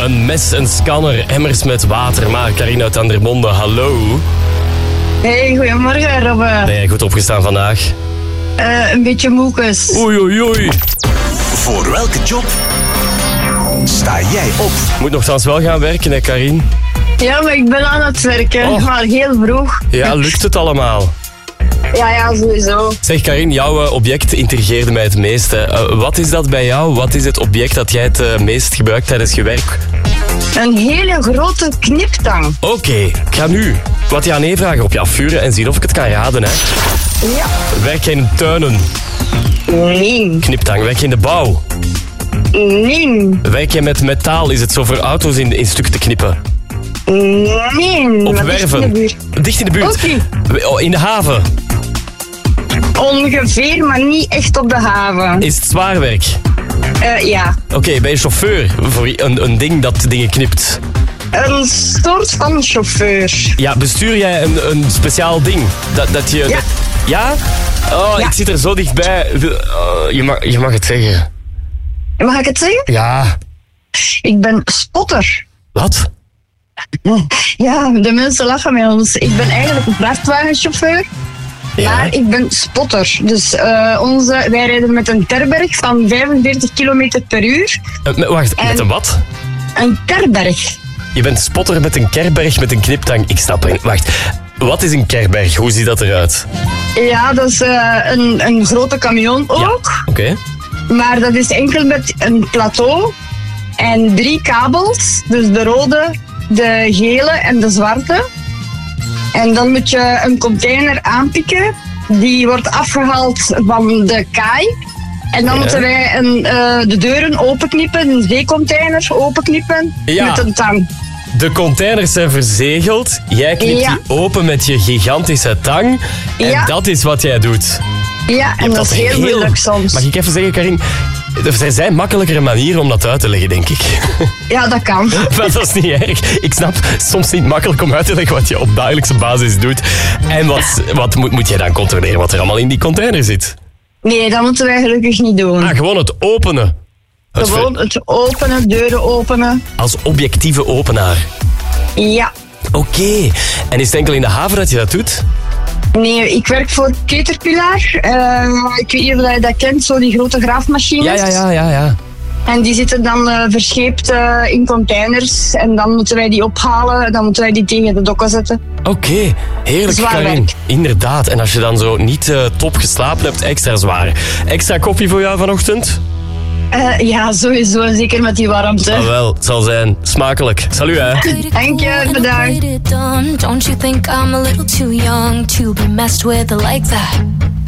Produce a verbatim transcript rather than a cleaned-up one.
Een mes, een scanner, emmers met water. Maar Karin uit Andermonde, hallo. Hey, goedemorgen Robbe. Ben jij goed opgestaan vandaag? Uh, een beetje moekes. Oei, oei, oei. Voor welke job sta jij op? Moet nogthans wel gaan werken, hè, Karin? Ja, maar ik ben aan het werken, Oh. maar heel vroeg. Ja, lukt het allemaal? Ja, ja, sowieso. Zeg Karin, jouw uh, object intrigeerde mij het meeste. Uh, wat is dat bij jou? Wat is het object dat jij het uh, meest gebruikt tijdens je werk? Een hele grote kniptang. Oké, okay, ik ga nu wat aan E vragen op je afvuren en zien of ik het kan raden. Hè. Ja. Werk je in tuinen? Nee. Kniptang. Werk je in de bouw? Nee. Werk je met metaal? Is het zo voor auto's in, in stuk te knippen? Nee. Op maar werven? Dicht in de buurt. Dicht in de buurt? Okay. Oh, in de haven? Ongeveer, maar niet echt op de haven. Is het zwaar werk? Uh, ja. Oké, okay, ben je chauffeur voor een, een ding dat dingen knipt? Een soort van chauffeur. Ja, bestuur jij een, een speciaal ding? Dat, dat je... Ja. Dat, ja? Oh, ja. Ik zit er zo dichtbij. Uh, je, mag, je mag het zeggen. Mag ik het zeggen? Ja. Ik ben spotter. Wat? Ja, de mensen lachen met ons. Ik ben eigenlijk een vrachtwagenchauffeur. Ja. Maar ik ben spotter. Dus uh, onze, wij rijden met een Terberg van vijfenveertig kilometer per uur. Uh, met, wacht, en met een wat? Een Terberg. Je bent spotter met een Kerberg met een kniptang. Ik snap het. Wacht, wat is een Kerberg? Hoe ziet dat eruit? Ja, dat is uh, een, een grote camion ook. Ja. Oké. Okay. Maar dat is enkel met een plateau en drie kabels. Dus de rode, de gele en de zwarte. En dan moet je een container aanpikken. Die wordt afgehaald van de kaai. En dan ja. moeten wij een, uh, de deuren openknippen, een zeecontainer openknippen ja. met een tang. De containers zijn verzegeld. Jij knipt ja. die open met je gigantische tang. En ja. dat is wat jij doet. Ja, en dat, dat is heel, heel moeilijk soms. Mag ik even zeggen, Karin? Er zijn makkelijkere manieren om dat uit te leggen, denk ik. Ja, dat kan. Maar dat is niet erg. Ik snap soms niet makkelijk om uit te leggen wat je op dagelijkse basis doet. En wat, wat moet, moet je dan controleren wat er allemaal in die container zit? Nee, dat moeten wij gelukkig niet doen. Ah, gewoon het openen. Het gewoon het openen, deuren openen. Als objectieve openaar? Ja. Oké. Okay. En is het enkel in de haven dat je dat doet? Nee, ik werk voor Caterpillar. Uh, ik weet niet of je dat kent, zo die grote graafmachines. Ja, ja, ja, ja, ja. En die zitten dan uh, verscheept uh, in containers. En dan moeten wij die ophalen. Dan moeten wij die tegen de dokken zetten. Oké, okay. Heerlijk, zwaar Karin. Werk. Inderdaad. En als je dan zo niet uh, top geslapen hebt, extra zwaar. Extra koffie voor jou vanochtend? Uh, ja, sowieso. Zeker met die warmte. Ah, wel, het zal zijn. Smakelijk. Salut, hè. Dank je, bedankt. Don't you think I'm a little too young to be messed with like that?